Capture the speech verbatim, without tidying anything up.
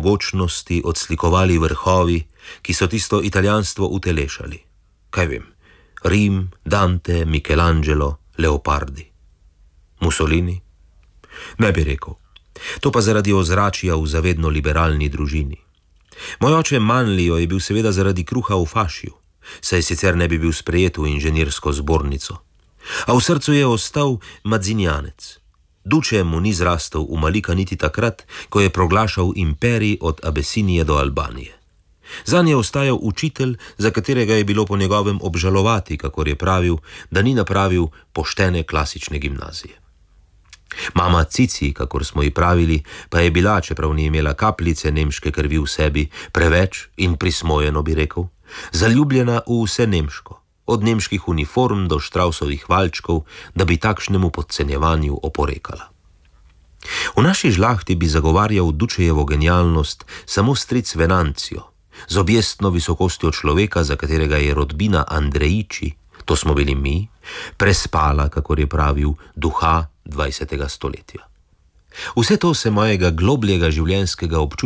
mogočnosti odslikovali vrhovi, ki so tisto italijanstvo utelešali. Kaj vem, Rim, Dante, Michelangelo, Leopardi. Mussolini? Ne bi rekel. To pa zaradi ozračja v zavedno liberalni družini. Moj oče Manlio je bil seveda zaradi kruha v fašiju, saj sicer ne bi bil sprejet v inženirsko zbornico. A v srcu je ostal Mazzinjanec. Duče mu ni zrastel v Malika niti takrat, ko je proglašal imperij od Abesinije do Albanije. Zanj je ostajal učitelj, za katerega je bilo po njegovem obžalovati, kakor je pravil, da ni napravil poštene klasične gimnazije. Mama Cici, kakor smo ji pravili, pa je bila, čeprav ni imela kapljice nemške krvi v sebi, preveč in prismojeno bi rekel, zaljubljena v vse nemško, od nemških uniform do Štrausovih valčkov, da bi takšnemu podcenjevanju oporekala. V naši žlahti bi zagovarjal Dučejevo genialnost samo stric Venancio, z objestno visokostjo človeka, za katerega je rodbina Andrejiči, to smo bili mi, prespala, kakor je pravil, duha dvajsetega stoletja. Vse to se mojega globljega življenjskega občutka